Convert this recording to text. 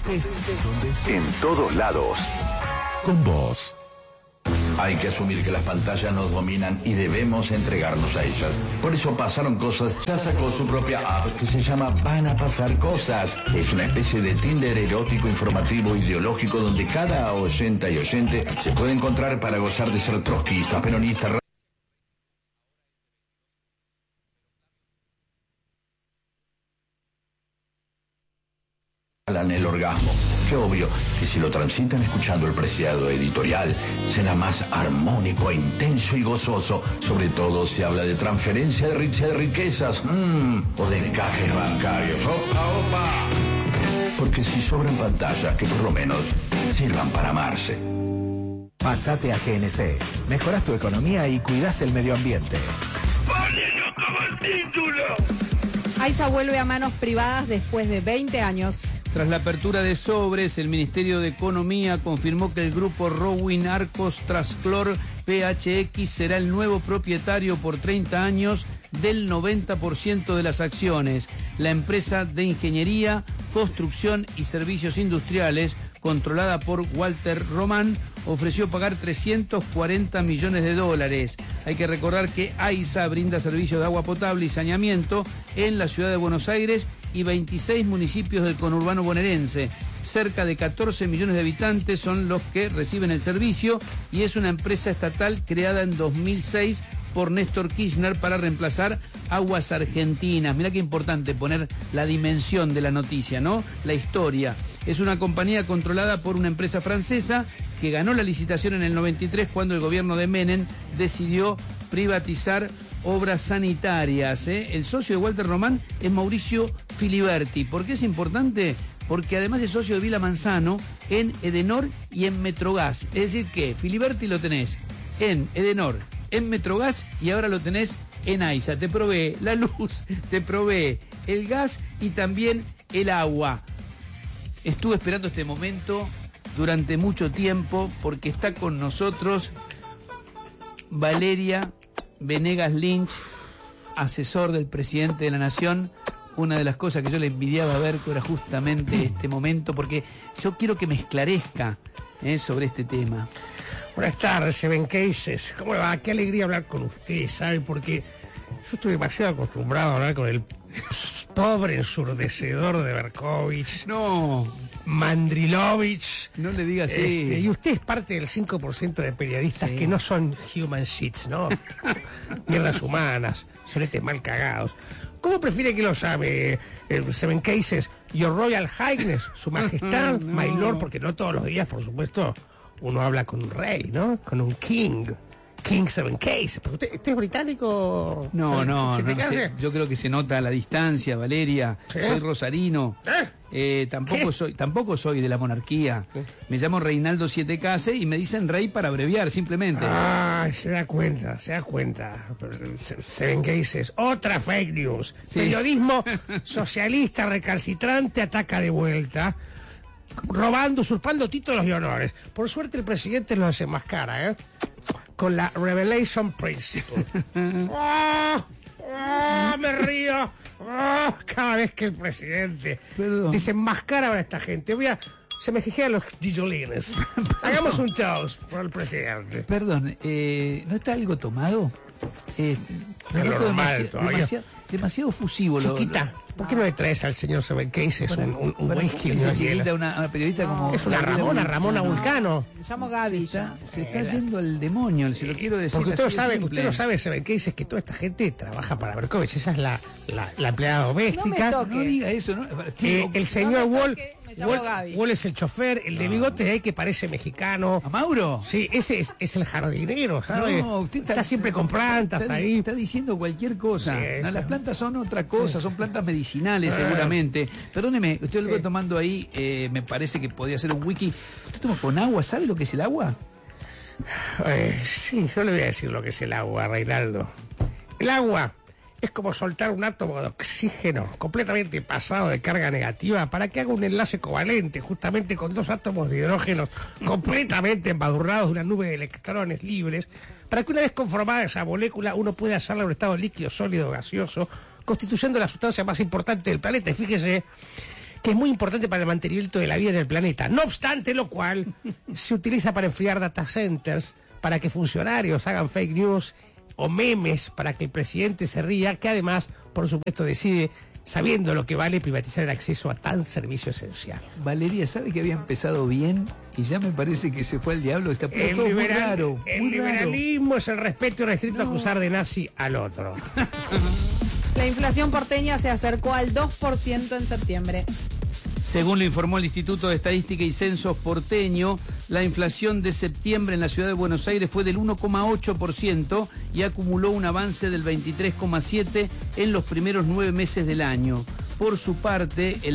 En todos lados. Con vos. Hay que asumir que las pantallas nos dominan y debemos entregarnos a ellas. Por eso Pasaron Cosas ya sacó su propia app que se llama Van a Pasar Cosas. Es una especie de Tinder erótico, informativo, ideológico, donde cada oyenta y oyente se puede encontrar para gozar de ser trotskista, peronista, en el orgasmo. Qué obvio que si lo transitan escuchando el preciado editorial, será más armónico, intenso y gozoso. Sobre todo si habla de transferencia de riquezas, o de encajes bancarios. ¡Opa, opa! Porque si sobran pantallas, que por lo menos sirvan para amarse. Pásate a GNC. Mejoras tu economía y cuidas el medio ambiente. ¡Vale, como el título! AISA vuelve a manos privadas después de 20 años. Tras la apertura de sobres, el Ministerio de Economía confirmó que el grupo Rowin Arcos Trasclor PHX será el nuevo propietario por 30 años del 90% de las acciones. La empresa de ingeniería, construcción y servicios industriales, controlada por Walter Román, ofreció pagar $340 millones. Hay que recordar que AISA brinda servicio de agua potable y saneamiento en la ciudad de Buenos Aires y 26 municipios del conurbano bonaerense. Cerca de 14 millones de habitantes son los que reciben el servicio y es una empresa estatal creada en 2006 por Néstor Kirchner para reemplazar Aguas Argentinas. Mirá qué importante poner la dimensión de la noticia, ¿no? La historia. Es una compañía controlada por una empresa francesa que ganó la licitación en el 93 cuando el gobierno de Menem decidió privatizar obras sanitarias. El socio de Walter Román es Mauricio Filiberti. ¿Por qué es importante? Porque además es socio de Vila Manzano en Edenor y en Metrogas. Es decir que Filiberti lo tenés en Edenor, en Metrogas y ahora lo tenés en AISA. Te provee la luz, te provee el gas y también el agua. Estuve esperando este momento durante mucho tiempo porque está con nosotros Valeria Venegas Lynch, asesor del presidente de la Nación. Una de las cosas que yo le envidiaba a Berco era justamente este momento, porque yo quiero que me esclarezca sobre este tema. Buenas tardes, Seven Cases. ¿Cómo le va? Qué alegría hablar con usted, ¿sabe? Porque yo estoy demasiado acostumbrado a hablar con el pobre ensurdecedor de Berkovich. No. Mandrilovich. No le digas así. Y usted es parte del 5% de periodistas que no son human shits, ¿no? Mierdas humanas, soletes mal cagados. ¿Cómo prefiere que lo llame, Seven Cases? Your Royal Highness, Su Majestad, no. My Lord, porque no todos los días, por supuesto, uno habla con un rey, ¿no? Con un king. King Seven Cases. ¿Usted es británico? No, yo creo que se nota a la distancia, Valeria. ¿Sí? Soy rosarino. Tampoco soy de la monarquía. ¿Sí? Me llamo Reinaldo Siete Case y me dicen rey para abreviar, simplemente. Ah, se da cuenta. Seven Cases. Otra fake news. Sí. Periodismo socialista recalcitrante ataca de vuelta, robando, usurpando títulos y honores. Por suerte el presidente los desenmascara, con la Revelation Principle. Me río cada vez que el presidente desenmascara a esta gente. Se me jejean los gigolines. Hagamos un toast por el presidente. Perdón, ¿no está algo tomado? Demasiado fusivo. Chiquita, ¿por qué no le traes al señor Seven Cases un whisky? Una periodista como... Es una Ramona Vulcano. Me llamo Gaby. Se está yendo al demonio, si lo quiero decir. Porque usted lo sabe, Seven Cases, que toda esta gente trabaja para Berkovich. Esa es la empleada doméstica. No diga eso, ¿no? El señor Wall es el chofer, el de bigotes ahí que parece mexicano. ¿A Mauro? Sí, ese es el jardinero, ¿sabes? No, usted está siempre con plantas ahí. Está diciendo cualquier cosa. Sí, las plantas son otra cosa, son plantas medicinales seguramente. Perdóneme, usted lo está tomando ahí, me parece que podría ser un wiki. ¿Usted toma con agua? ¿Sabe lo que es el agua? Sí, yo le voy a decir lo que es el agua, Reinaldo. El agua es como soltar un átomo de oxígeno completamente pasado de carga negativa para que haga un enlace covalente justamente con dos átomos de hidrógeno completamente embadurnados de una nube de electrones libres, para que una vez conformada esa molécula uno pueda hacerla en un estado líquido, sólido, gaseoso, constituyendo la sustancia más importante del planeta. Y fíjese que es muy importante para el mantenimiento de la vida en el planeta. No obstante lo cual, se utiliza para enfriar data centers, para que funcionarios hagan fake news o memes, para que el presidente se ría, que además, por supuesto, decide, sabiendo lo que vale, privatizar el acceso a tan servicio esencial. Valeria, ¿sabe que había empezado bien? Y ya me parece que se fue al diablo. Está todo muy raro. El liberalismo es el respeto irrestricto a acusar de nazi al otro. La inflación porteña se acercó al 2% en septiembre. Según lo informó el Instituto de Estadística y Censos porteño, la inflación de septiembre en la ciudad de Buenos Aires fue del 1,8% y acumuló un avance del 23,7% en los primeros 9 meses del año. Por su parte, el